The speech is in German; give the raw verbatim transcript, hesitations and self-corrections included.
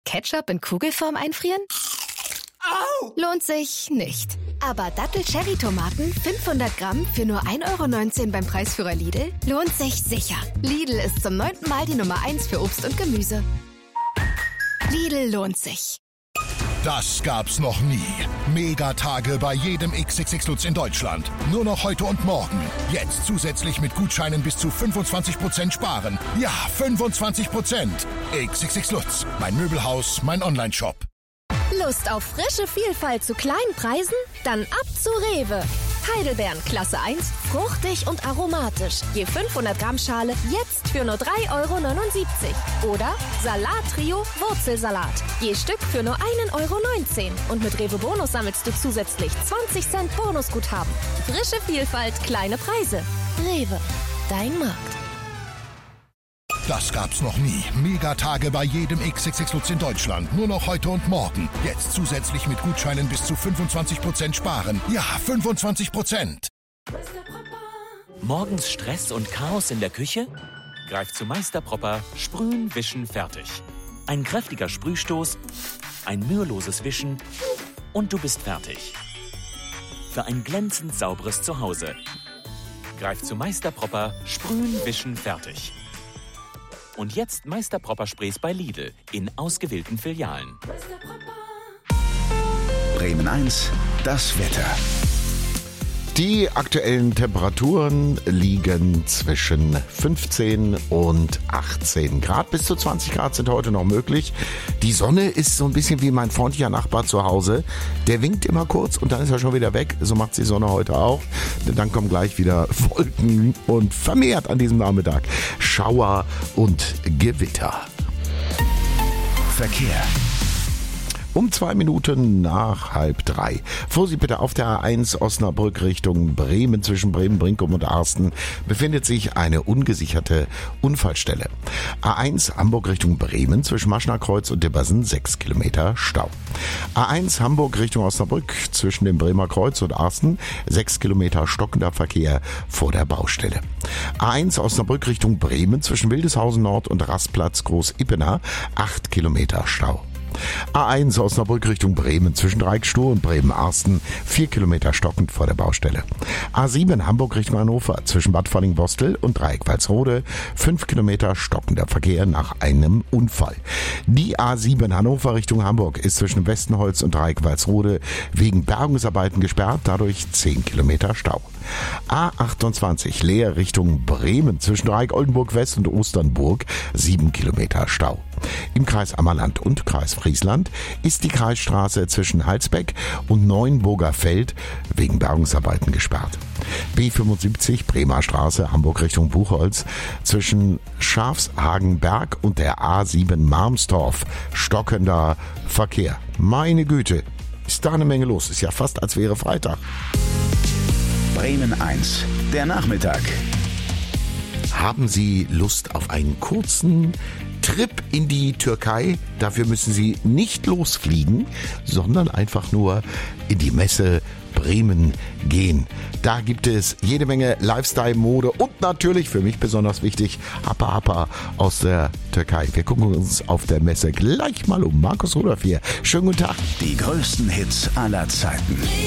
Ketchup in Kugelform einfrieren? Au! Lohnt sich nicht. Aber Dattel-Cherry-Tomaten fünfhundert Gramm für nur ein Euro neunzehn beim Preisführer Lidl lohnt sich sicher. Lidl ist zum neunten Mal die Nummer eins für Obst und Gemüse. Lidl lohnt sich. Das gab's noch nie. Megatage bei jedem X X X Lutz in Deutschland. Nur noch heute und morgen. Jetzt zusätzlich mit Gutscheinen bis zu fünfundzwanzig Prozent sparen. Ja, fünfundzwanzig Prozent. X X X Lutz. Mein Möbelhaus, mein Onlineshop. Lust auf frische Vielfalt zu kleinen Preisen? Dann ab zu Rewe. Heidelbeeren Klasse eins, fruchtig und aromatisch. Je fünfhundert Gramm Schale jetzt für nur drei Euro neunundsiebzig. Oder Salat-Trio Wurzelsalat. Je Stück für nur ein Euro neunzehn. Und mit Rewe Bonus sammelst du zusätzlich zwanzig Cent Bonusguthaben. Frische Vielfalt, kleine Preise. Rewe, dein Markt. Das gab's noch nie. Megatage bei jedem X X X Lutz in Deutschland. Nur noch heute und morgen. Jetzt zusätzlich mit Gutscheinen bis zu fünfundzwanzig Prozent sparen. Ja, fünfundzwanzig Prozent. Morgens Stress und Chaos in der Küche? Greif zu Meister Propper, sprühen, wischen, fertig. Ein kräftiger Sprühstoß, ein müheloses Wischen und du bist fertig. Für ein glänzend sauberes Zuhause. Greif zu Meister Propper, sprühen, wischen, fertig. Und jetzt Meister Propper Sprays bei Lidl in ausgewählten Filialen. Bremen eins, das Wetter. Die aktuellen Temperaturen liegen zwischen fünfzehn und achtzehn Grad. Bis zu zwanzig Grad sind heute noch möglich. Die Sonne ist so ein bisschen wie mein freundlicher Nachbar zu Hause. Der winkt immer kurz und dann ist er schon wieder weg. So macht die Sonne heute auch. Dann kommen gleich wieder Wolken und vermehrt an diesem Nachmittag Schauer und Gewitter. Verkehr. Um zwei Minuten nach halb drei. Vorsicht bitte, auf der A eins Osnabrück Richtung Bremen zwischen Bremen, Brinkum und Arsten befindet sich eine ungesicherte Unfallstelle. A eins Hamburg Richtung Bremen zwischen Maschner Kreuz und Dibbersen sechs Kilometer Stau. A eins Hamburg Richtung Osnabrück zwischen dem Bremer Kreuz und Arsten sechs Kilometer stockender Verkehr vor der Baustelle. A eins Osnabrück Richtung Bremen zwischen Wildeshausen Nord und Rastplatz Groß-Ippener acht Kilometer Stau. A eins Osnabrück Richtung Bremen zwischen Dreieckstur und Bremen-Arsten vier Kilometer stockend vor der Baustelle. A sieben Hamburg Richtung Hannover zwischen Bad Falling-Bostel und Dreieck-Walsrode fünf Kilometer stockender Verkehr nach einem Unfall. Die A sieben Hannover Richtung Hamburg ist zwischen Westenholz und Dreieck-Walsrode wegen Bergungsarbeiten gesperrt, dadurch zehn Kilometer Stau. A achtundzwanzig Leer Richtung Bremen zwischen Dreieck Oldenburg West und Osternburg sieben Kilometer Stau. Im Kreis Ammerland und Kreis Friesland ist die Kreisstraße zwischen Halsbeck und Neuenburger Feld wegen Bergungsarbeiten gesperrt. B fünfundsiebzig Bremer Straße Hamburg Richtung Buchholz zwischen Schafshagenberg und der A sieben Marmstorf stockender Verkehr. Meine Güte, ist da eine Menge los. Ist ja fast, als wäre Freitag. Bremen eins, der Nachmittag. Haben Sie Lust auf einen kurzen Trip in die Türkei? Dafür müssen Sie nicht losfliegen, sondern einfach nur in die Messe Bremen gehen. Da gibt es jede Menge Lifestyle-Mode und natürlich für mich besonders wichtig Happa Happa aus der Türkei. Wir gucken uns auf der Messe gleich mal um. Markus Rudolph hier. Schönen guten Tag. Die größten Hits aller Zeiten.